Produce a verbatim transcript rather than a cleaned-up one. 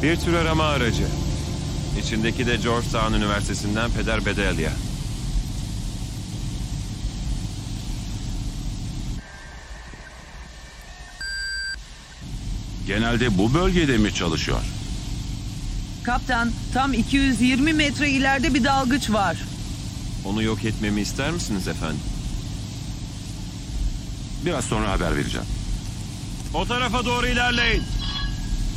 Bir tür arama aracı. İçindeki de Georgetown Üniversitesi'nden Peder Bedelya. Genelde bu bölgede mi çalışıyor? Kaptan, tam iki yüz yirmi metre ileride bir dalgıç var. Onu yok etmemi ister misiniz efendim? Biraz sonra haber vereceğim. O tarafa doğru ilerleyin.